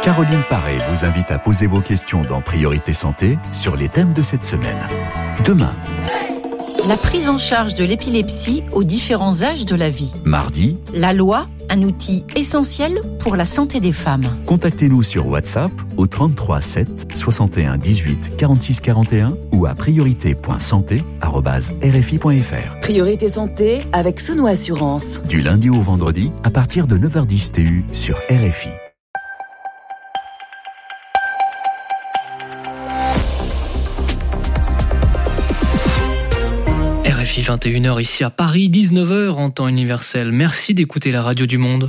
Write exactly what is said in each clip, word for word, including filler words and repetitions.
Caroline Paré vous invite à poser vos questions dans Priorité Santé sur les thèmes de cette semaine. Demain, la prise en charge de l'épilepsie aux différents âges de la vie. Mardi, la loi, un outil essentiel pour la santé des femmes. Contactez-nous sur WhatsApp au trente-trois sept soixante et un dix-huit quarante-six quarante et un ou à priorité point santé arobase r f i point f r. Priorité Santé avec Sono Assurance. Du lundi au vendredi à partir de neuf heures dix T U sur R F I. R F I vingt et une heures ici à Paris, dix-neuf heures en temps universel. Merci d'écouter la radio du monde.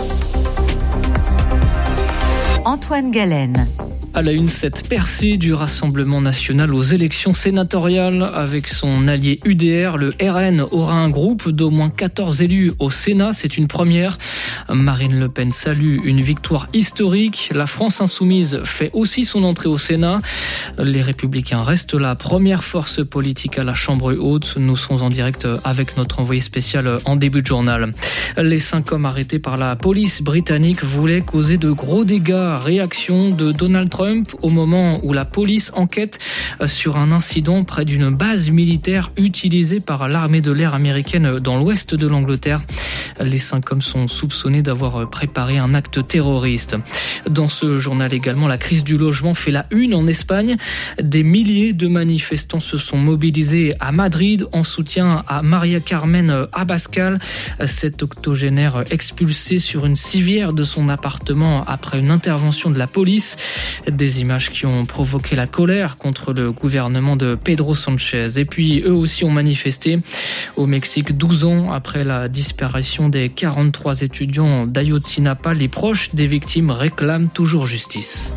Antoine Galen. À la une, cette percée du Rassemblement national aux élections sénatoriales. Avec son allié U D R, le R N aura un groupe d'au moins quatorze élus au Sénat. C'est une première. Marine Le Pen salue une victoire historique. La France insoumise fait aussi son entrée au Sénat. Les Républicains restent la première force politique à la Chambre haute. Nous sommes en direct avec notre envoyé spécial en début de journal. Les cinq hommes arrêtés par la police britannique voulaient causer de gros dégâts. Réaction de Donald Trump au moment où la police enquête sur un incident près d'une base militaire utilisée par l'armée de l'air américaine dans l'ouest de l'Angleterre. Les cinq hommes sont soupçonnés d'avoir préparé un acte terroriste. Dans ce journal également, la crise du logement fait la une en Espagne. Des milliers de manifestants se sont mobilisés à Madrid en soutien à Maria Carmen Abascal, cette octogénaire expulsée sur une civière de son appartement après une intervention de la police. Des images qui ont provoqué la colère contre le gouvernement de Pedro Sanchez. Et puis, eux aussi ont manifesté au Mexique douze ans après la disparition des quarante-trois étudiants d'Ayotzinapa. Les proches des victimes réclament toujours justice.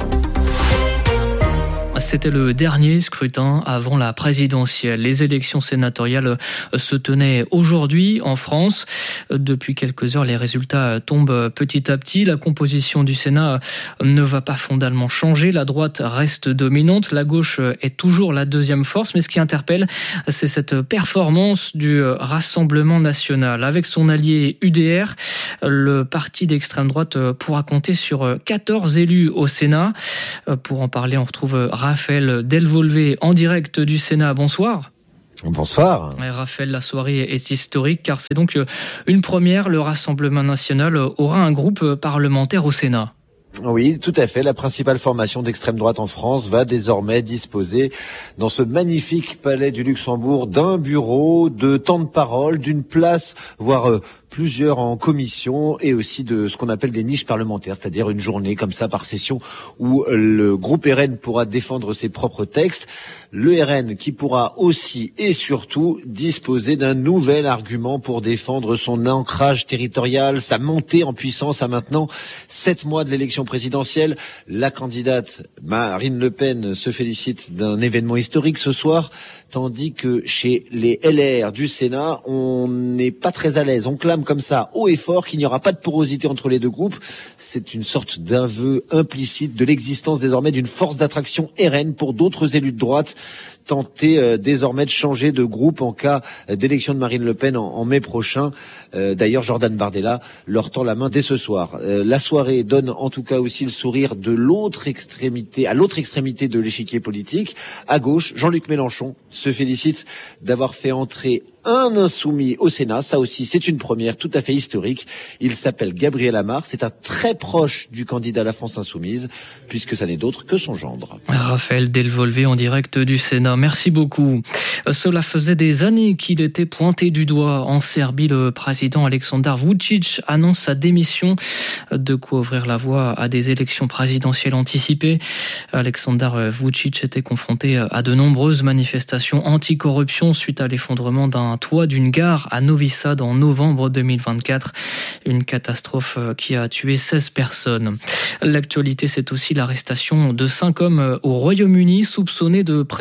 C'était le dernier scrutin avant la présidentielle. Les élections sénatoriales se tenaient aujourd'hui en France. Depuis quelques heures, les résultats tombent petit à petit. La composition du Sénat ne va pas fondamentalement changer. La droite reste dominante. La gauche est toujours la deuxième force. Mais ce qui interpelle, c'est cette performance du Rassemblement national. Avec son allié U D R, le parti d'extrême droite pourra compter sur quatorze élus au Sénat. Pour en parler, on retrouve Raphaël Delvolvé en direct du Sénat. Bonsoir. Bonsoir. Raphaël, la soirée est historique car c'est donc une première. Le Rassemblement national aura un groupe parlementaire au Sénat. Oui, tout à fait. La principale formation d'extrême droite en France va désormais disposer dans ce magnifique palais du Luxembourg d'un bureau, de temps de parole, d'une place, voire euh, plusieurs en commission et aussi de ce qu'on appelle des niches parlementaires, c'est-à-dire une journée comme ça par session où le groupe R N pourra défendre ses propres textes. Le R N qui pourra aussi et surtout disposer d'un nouvel argument pour défendre son ancrage territorial, sa montée en puissance à maintenant sept mois de l'élection présidentielle. La candidate Marine Le Pen se félicite d'un événement historique ce soir, tandis que chez les L R du Sénat, on n'est pas très à l'aise. On clame comme ça haut et fort qu'il n'y aura pas de porosité entre les deux groupes. C'est une sorte d'aveu implicite de l'existence désormais d'une force d'attraction R N pour d'autres élus de droite, tenter euh, désormais de changer de groupe en cas d'élection de Marine Le Pen en, en mai prochain. Euh, d'ailleurs, Jordan Bardella leur tend la main dès ce soir. Euh, la soirée donne en tout cas aussi le sourire de l'autre extrémité, à l'autre extrémité de l'échiquier politique. À gauche, Jean-Luc Mélenchon se félicite d'avoir fait entrer un insoumis au Sénat. Ça aussi, c'est une première tout à fait historique. Il s'appelle Gabriel Amar. C'est un très proche du candidat à la France insoumise, puisque ça n'est d'autre que son gendre. Raphaël Delvolvé en direct du Sénat. Merci beaucoup. Cela faisait des années qu'il était pointé du doigt. En Serbie, le président Aleksandar Vučić annonce sa démission, de quoi ouvrir la voie à des élections présidentielles anticipées. Aleksandar Vučić était confronté à de nombreuses manifestations anticorruption suite à l'effondrement d'un toit d'une gare à Novi Sad en novembre deux mille vingt-quatre. Une catastrophe qui a tué seize personnes. L'actualité, c'est aussi l'arrestation de cinq hommes au Royaume-Uni soupçonnés de préparer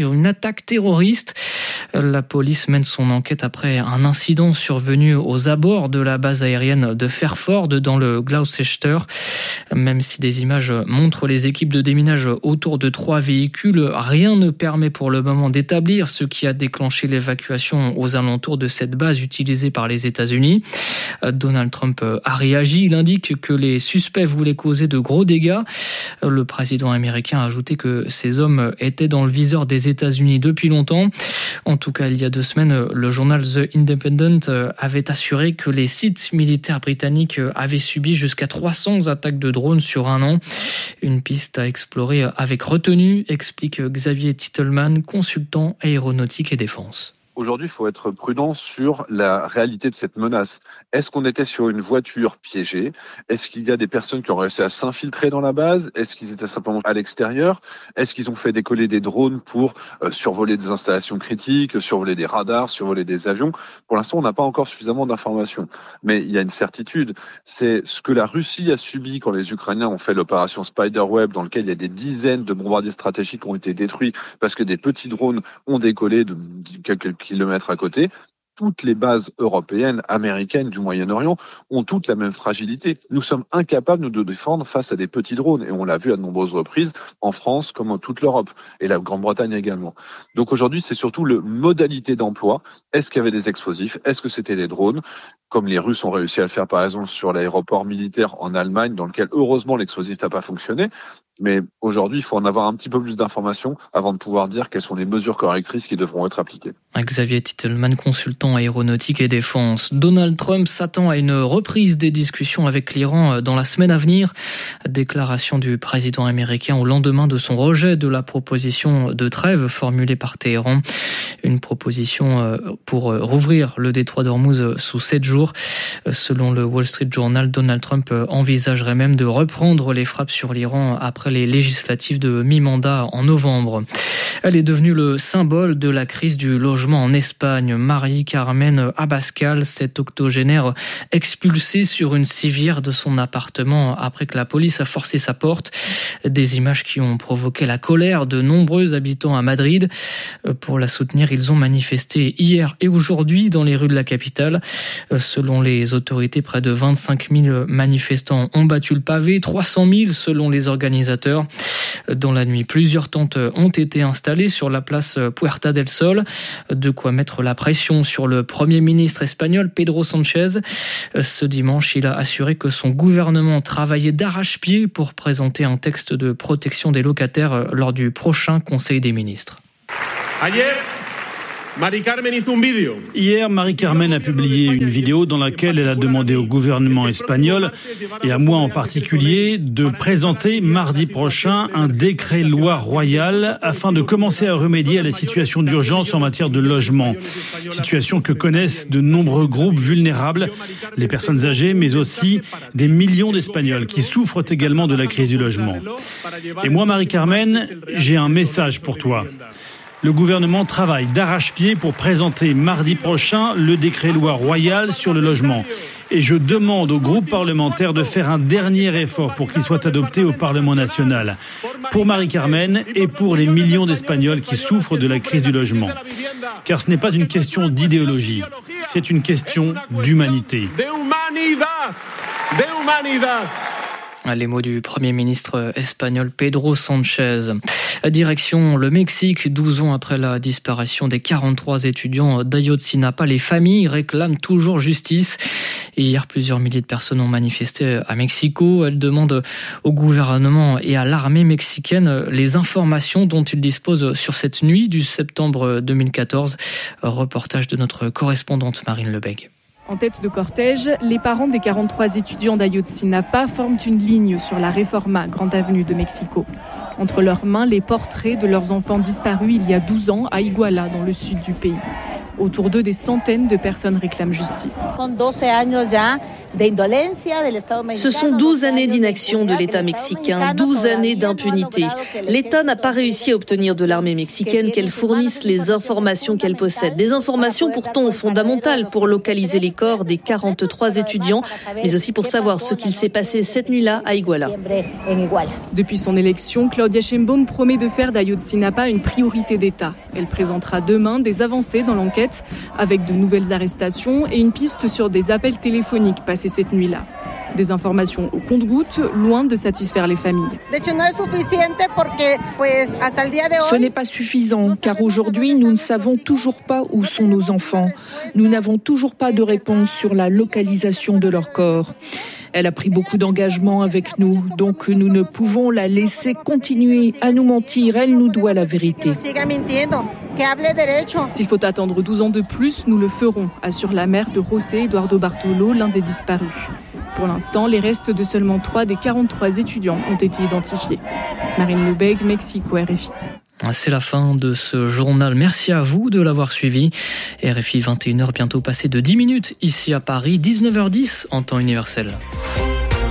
une attaque terroriste. La police mène son enquête après un incident survenu aux abords de la base aérienne de Fairford dans le Gloucester. Même si des images montrent les équipes de déminage autour de trois véhicules, rien ne permet pour le moment d'établir ce qui a déclenché l'évacuation aux alentours de cette base utilisée par les États-Unis. Donald Trump a réagi. Il indique que les suspects voulaient causer de gros dégâts. Le président américain a ajouté que ces hommes étaient dans le viseur des États-Unis depuis longtemps. En tout cas, il y a deux semaines, le journal The Independent avait assuré que les sites militaires britanniques avaient subi jusqu'à trois cents attaques de drones sur un an. Une piste à explorer avec retenue, explique Xavier Titelman, consultant aéronautique et défense. Aujourd'hui, il faut être prudent sur la réalité de cette menace. Est-ce qu'on était sur une voiture piégée ? Est-ce qu'il y a des personnes qui ont réussi à s'infiltrer dans la base ? Est-ce qu'ils étaient simplement à l'extérieur ? Est-ce qu'ils ont fait décoller des drones pour euh, survoler des installations critiques, survoler des radars, survoler des avions ? Pour l'instant, on n'a pas encore suffisamment d'informations. Mais il y a une certitude, c'est ce que la Russie a subi quand les Ukrainiens ont fait l'opération Spiderweb, dans laquelle il y a des dizaines de bombardiers stratégiques qui ont été détruits parce que des petits drones ont décollé de quelques kilomètres à côté. Toutes les bases européennes, américaines du Moyen-Orient ont toutes la même fragilité. Nous sommes incapables de nous défendre face à des petits drones et on l'a vu à de nombreuses reprises en France comme en toute l'Europe et la Grande-Bretagne également. Donc aujourd'hui, c'est surtout le modalité d'emploi. Est-ce qu'il y avait des explosifs ? Est-ce que c'était des drones ? Comme les Russes ont réussi à le faire par exemple sur l'aéroport militaire en Allemagne, dans lequel heureusement l'explosif n'a pas fonctionné. Mais aujourd'hui, il faut en avoir un petit peu plus d'informations avant de pouvoir dire quelles sont les mesures correctrices qui devront être appliquées. Xavier Titelman, consultant aéronautique et défense. Donald Trump s'attend à une reprise des discussions avec l'Iran dans la semaine à venir. Déclaration du président américain au lendemain de son rejet de la proposition de trêve formulée par Téhéran. Une proposition pour rouvrir le détroit d'Ormuz sous sept jours. Selon le Wall Street Journal, Donald Trump envisagerait même de reprendre les frappes sur l'Iran après les législatives de mi-mandat en novembre. Elle est devenue le symbole de la crise du logement en Espagne. Mari-Carmen Abascal, cette octogénaire expulsée sur une civière de son appartement après que la police a forcé sa porte. Des images qui ont provoqué la colère de nombreux habitants à Madrid. Pour la soutenir, ils ont manifesté hier et aujourd'hui dans les rues de la capitale. Selon les autorités, près de vingt-cinq mille manifestants ont battu le pavé, trois cent mille selon les organisateurs. Dans la nuit, plusieurs tentes ont été installées sur la place Puerta del Sol. De quoi mettre la pression sur le Premier ministre espagnol Pedro Sánchez. Ce dimanche, il a assuré que son gouvernement travaillait d'arrache-pied pour présenter un texte de protection des locataires lors du prochain Conseil des ministres. Hier, Mari-Carmen a publié une vidéo dans laquelle elle a demandé au gouvernement espagnol, et à moi en particulier, de présenter mardi prochain un décret-loi royal afin de commencer à remédier à la situation d'urgence en matière de logement. Situation que connaissent de nombreux groupes vulnérables, les personnes âgées, mais aussi des millions d'Espagnols qui souffrent également de la crise du logement. Et moi, Mari-Carmen, j'ai un message pour toi. Le gouvernement travaille d'arrache-pied pour présenter mardi prochain le décret-loi royal sur le logement. Et je demande au groupe parlementaire de faire un dernier effort pour qu'il soit adopté au Parlement national. Pour Mari-Carmen et pour les millions d'Espagnols qui souffrent de la crise du logement. Car ce n'est pas une question d'idéologie, c'est une question d'humanité. Les mots du Premier ministre espagnol Pedro Sánchez. Direction le Mexique, douze ans après la disparition des quarante-trois étudiants d'Ayotzinapa. Les familles réclament toujours justice. Et hier, plusieurs milliers de personnes ont manifesté à Mexico. Elles demandent au gouvernement et à l'armée mexicaine les informations dont ils disposent sur cette nuit du septembre deux mille quatorze. Reportage de notre correspondante Marine Lebègue. En tête de cortège, les parents des quarante-trois étudiants d'Ayotzinapa forment une ligne sur la Reforma, grande avenue de Mexico. Entre leurs mains, les portraits de leurs enfants disparus il y a douze ans à Iguala, dans le sud du pays. Autour d'eux, des centaines de personnes réclament justice. Ce sont douze années d'inaction de l'État mexicain, douze années d'impunité. L'État n'a pas réussi à obtenir de l'armée mexicaine qu'elle fournisse les informations qu'elle possède. Des informations pourtant fondamentales pour localiser les corps des quarante-trois étudiants, mais aussi pour savoir ce qu'il s'est passé cette nuit-là à Iguala. Depuis son élection, Claudia Sheinbaum promet de faire d'Ayotzinapa une priorité d'État. Elle présentera demain des avancées dans l'enquête, avec de nouvelles arrestations et une piste sur des appels téléphoniques passés cette nuit-là. Des informations au compte-gouttes, loin de satisfaire les familles. Ce n'est pas suffisant, car aujourd'hui, nous ne savons toujours pas où sont nos enfants. Nous n'avons toujours pas de réponse sur la localisation de leurs corps. Elle a pris beaucoup d'engagement avec nous, donc nous ne pouvons la laisser continuer à nous mentir. Elle nous doit la vérité. S'il faut attendre douze ans de plus, nous le ferons, assure la mère de José Eduardo Bartolo, l'un des disparus. Pour l'instant, les restes de seulement trois des quarante-trois étudiants ont été identifiés. Marine Lebègue, Mexico, R F I. C'est la fin de ce journal. Merci à vous de l'avoir suivi. R F I, vingt et une heures, bientôt passé de dix minutes ici à Paris, dix-neuf heures dix en temps universel.